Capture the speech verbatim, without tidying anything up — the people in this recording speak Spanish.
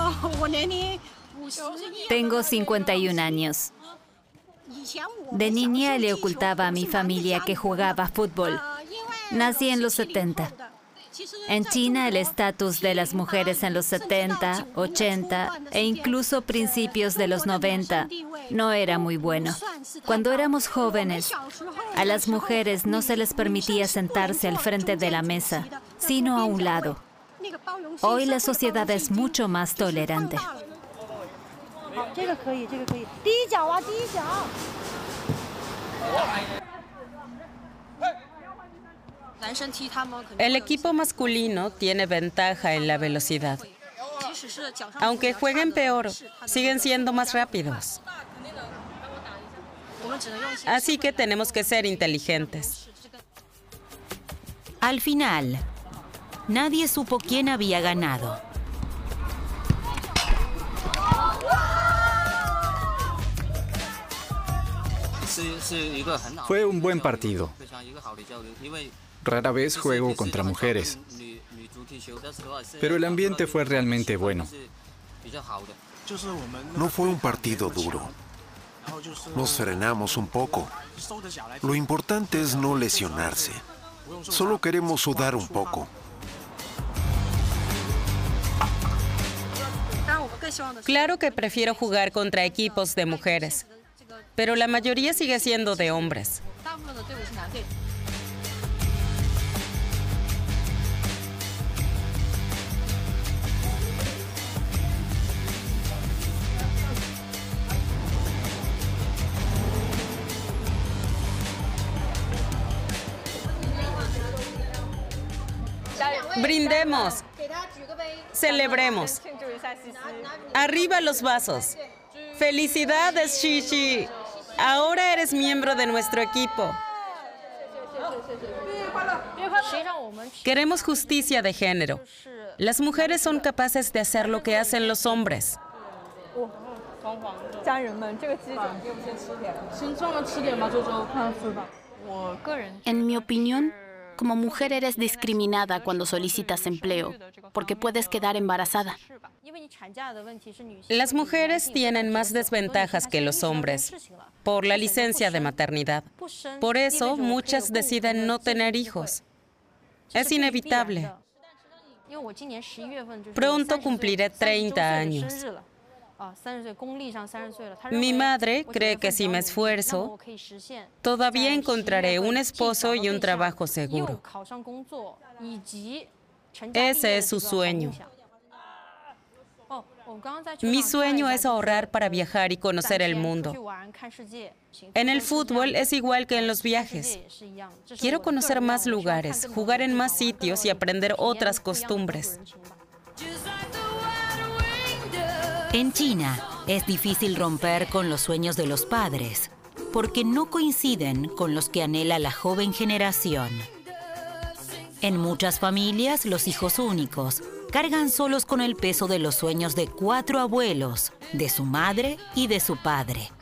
Tengo cincuenta y un años. De niña le ocultaba a mi familia que jugaba fútbol. Nací en los setenta. En China, el estatus de las mujeres en los setenta, ochenta e incluso principios de los noventa no era muy bueno. Cuando éramos jóvenes, a las mujeres no se les permitía sentarse al frente de la mesa, sino a un lado. Hoy la sociedad es mucho más tolerante. El equipo masculino tiene ventaja en la velocidad. Aunque jueguen peor, siguen siendo más rápidos. Así que tenemos que ser inteligentes. Al final, nadie supo quién había ganado. Fue un buen partido. Rara vez juego contra mujeres, pero el ambiente fue realmente bueno. No fue un partido duro. Nos frenamos un poco. Lo importante es no lesionarse. Solo queremos sudar un poco. Claro que prefiero jugar contra equipos de mujeres, pero la mayoría sigue siendo de hombres. Brindemos. Celebremos. Arriba los vasos. ¡Felicidades, Shishi! Ahora eres miembro de nuestro equipo. Queremos justicia de género. Las mujeres son capaces de hacer lo que hacen los hombres. En mi opinión, como mujer eres discriminada cuando solicitas empleo, porque puedes quedar embarazada. Las mujeres tienen más desventajas que los hombres por la licencia de maternidad. Por eso, muchas deciden no tener hijos. Es inevitable. Pronto cumpliré treinta años. Mi madre cree que si me esfuerzo, todavía encontraré un esposo y un trabajo seguro. Ese es su sueño. Mi sueño es ahorrar para viajar y conocer el mundo. En el fútbol es igual que en los viajes. Quiero conocer más lugares, jugar en más sitios y aprender otras costumbres. En China, es difícil romper con los sueños de los padres, porque no coinciden con los que anhela la joven generación. En muchas familias, los hijos únicos cargan solos con el peso de los sueños de cuatro abuelos, de su madre y de su padre.